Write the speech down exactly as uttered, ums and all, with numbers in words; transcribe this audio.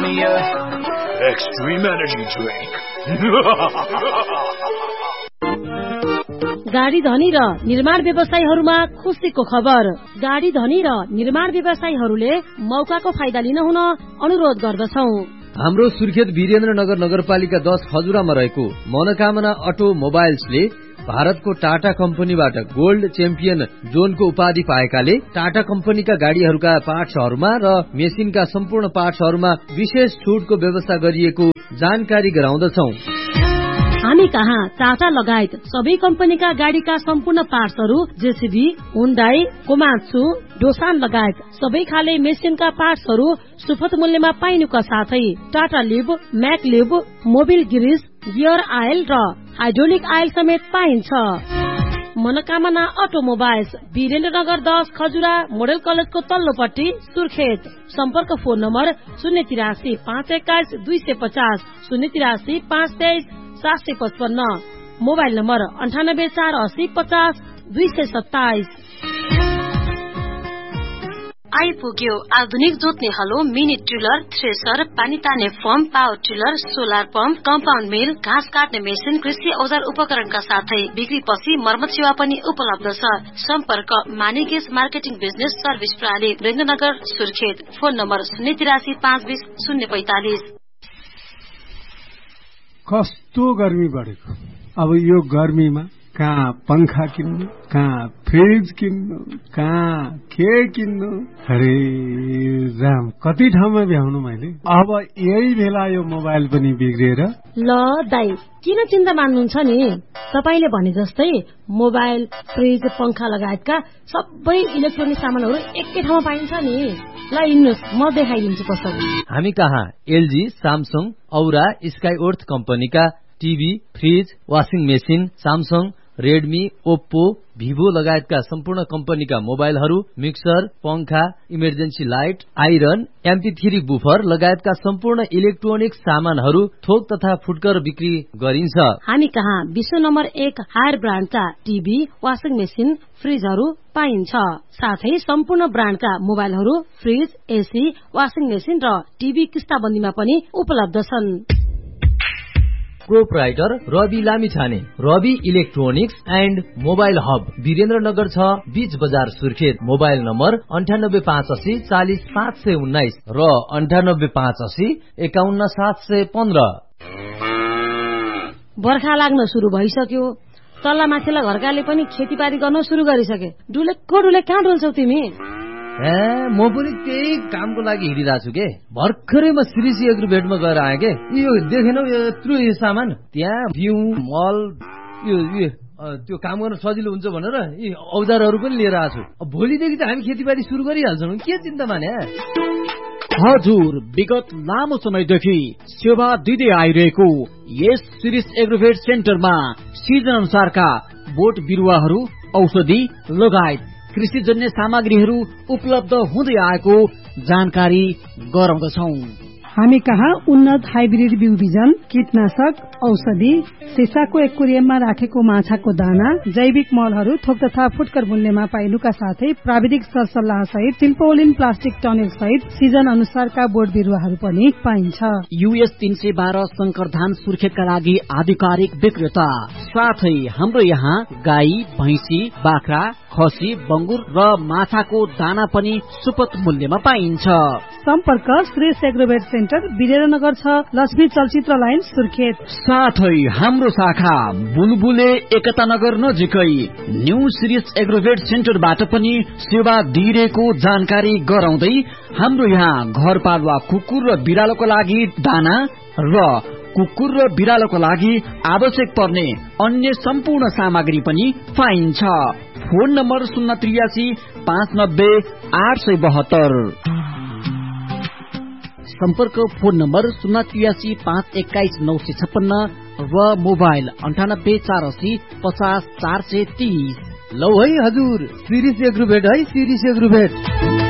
me a extreme energy drink. गाडी धनी र निर्माण व्यवसायीहरूमा खुसीको खबर। गाडी धनी र निर्माण व्यवसायीहरूले मौकाको फाइदा लिन हुन अनुरोध गर्दछौं। हाम्रो सुर्खेत वीरेन्द्रनगर नगरपालिका दस खजुरामा रहेको मनोकामना अटो मोबाइल्सले भारतको टाटा कम्पनीबाट गोल्ड च्याम्पियन जोनको उपाधि पाएकाले टाटा कम्पनीका गाडीहरूका पार्ट्सहरूमा र मेसिनका सम्पूर्ण पार्ट्सहरूमा विशेष छुटको व्यवस्था गरिएको जानकारी गराउँदछौं। हामी कहाँ टाटा लगायत सबै कम्पनीका गाडीका सम्पूर्ण पार्ट्सहरू जेसीबी, हुन्डाई, कोमात्सु, डोसान लगायत सबै खाले मेसिनका पार्ट्सहरू सुपथ मूल्यमा पाइनुका साथै Tata leave, MAC leave, Mobil गिरिस, गियर आयल र हाइड्रोलिक आयल समेत पाइन्छ। मनोकामना अटोमोबाइल्स, वीरेन्द्रनगर दस खजुरा, मोडल कलेजको तल्लोपट्टि, सुर्खेत। सम्पर्क फोन नम्बर शून्य तिरासी पाँच एक्काइस दुई सय पचास, शून्य तिरासी पाँच तेइस सात सय पचपन्न, मोबाइल नम्बर अन्ठानब्बे चार अस्सी पचास दुई सय सत्ताइस। आइपुग्यो आधुनिक जोत्ने हलो, मिनी ट्रिलर, थ्रेसर, पानी तान्ने form, power ट्रिलर, solar pump, compound मिल, घाँस काट्ने मेसिन, कृषि औजार उपकरणका साथै बिक्री पछि मर्मत सेवा पनि उपलब्ध छ। सम्पर्क मानी ग्यास मार्केटिङ बिजनेस सर्भिस प्रणाली, वीरेन्द्रनगर, सुर्खेत। फोन नम्बर शून्य तिरासी पाँच बीस शून्य पैंतालिस। कस्तो गर्मी बढेको, अब यो गर्मीमा कहाँ पंखा किन्नु, कहाँ फ्रिज किन्नु, कहाँ के किन्नु, अरे राम कति ठाउँमा भ्याउनु मैले। अब यही बेला यो मोबाइल पनि बिग्रिएर। ल दाइ किन चिन्ता मान्नुहुन्छ नि, तपाईले भने जस्तै मोबाइल, फ्रिज, पंखा लगायतका सबै इलेक्ट्रोनिक सामानहरू एकै ठाउँमा पाइन्छ नि। ल हिँड्नुहोस् म देखाइदिन्छु पसल। हामी कहाँ एलजी, सामसङ, औरा, स्काइओर्थ कम्पनीका TV, fridge, washing machine, Samsung, Redmi, Oppo, Vivo लगायतका सम्पूर्ण कम्पनीका मोबाइलहरू, मिक्सर, पंखा, emergency light, iron, MP three buffer लगायतका सम्पूर्ण इलेक्ट्रोनिक सामानहरू थोक तथा फुटकर बिक्री गरिन्छ। हामी कहाँ विश्व नम्बर एक हायर ब्रान्डका टिभी, वाशिङ मेसिन, फ्रिजहरू पाइन्छ। साथै सम्पूर्ण ब्रान्डका मोबाइलहरू, फ्रिज, एसी, वाशिङ मेसिन र टिभी किस्ताबन्दीमा पनि उपलब्ध छन्। Proprietor Rabi Lamichhane, Rabi electronics and mobile hub, Birendranagar छ, बीच बजार, सुर्खेत। मोबाइल नम्बर अन्ठानब्बे पाँच अस्सी चालिस पाँच सय उन्नाइस र अन्ठानब्बे पाँच अस्सी एकाउन्न सात सय पन्ध्र। बर्खा लाग्न सुरु भइसक्यो, तल्ला माथिल्ला घरकाले पनि खेतीपाती गर्न सुरु गरिसके। डुलेको डुले कहाँ डुल्छौ तिमी? ए म पनि त्यही कामको लागि हिँडिरहेको छु के। भर्खरै म श्रीसी एग्रोभेटमा गएर आएँ के। यो देखेनौ यत्रो यो सामान, त्यहाँ बिउ, मल, यो त्यो काम गर्न सजिलो हुन्छ भनेर यी औजारहरू पनि लिएर आएको छु। भोलिदेखि त हामी खेतीपाती सुरु गरिहाल्छौँ, के चिन्ता माने। हजुर, विगत लामो समयदेखि सेवा दिँदै आइरहेको यस श्री एग्रोभेट सेन्टरमा सिजन अनुसारका बोट बिरुवाहरू, औषधि लगायत कृषिजन्य सामग्रीहरू उपलब्ध हुँदै आएको जानकारी गराउँदछौ। हामी कहाँ उन्नत हाइब्रिड बिउ बिजन, कीटनाशक, औषधि, सिसाको एक्वेरियममा राखेको माछाको दाना, जैविक मलहरू थोक तथा फुटकर मूल्यमा पाइनुका साथै प्राविधिक सरसल्लाह सहित टिम्पोलिन प्लास्टिक टनेल सहित सिजन अनुसारका बोट बिरुवाहरू पनि पाइन्छ। युएस तीन सय बाह्र शंकर धान सुर्खेतका लागि आधिकारिक विक्रेता। साथै हाम्रो यहाँ गाई, भैंसी, बाख्रा, खसी, बंगुर र माछाको दाना पनि सुपथ मूल्यमा पाइन्छ। सम्पर्क श्री एग्रोभेट सेन्टर, वीरेन्द्रनगर छ, लक्ष्मी चलचित्र लाइन, सुर्खेत। साथै हाम्रो शाखा बुलबुले एकता नगर नजिकै न्यू श्री एग्रोभेट सेन्टरबाट पनि सेवा दिइरहेको जानकारी गराउँदै हाम्रो यहाँ घरपालुवा कुकुर र बिरालोको लागि दाना र कुकुर र बिरालोको लागि आवश्यक पर्ने अन्य सम्पूर्ण सामग्री पनि पाइन्छ। फोन नम्बर शून्य त्रियासी पाँच नब्बे आठ सय बहत्तर। सम्पर्क फोन नम्बर शून्य त्रियासी पाँच एक्काइस नौ सय छप्पन्न र मोबाइल अन्ठानब्बे चार अस्सी पचास चार सय तीस। लौ है हजुर, सिरिस एग्रोभेट है, सिरिस एग्रोभेट।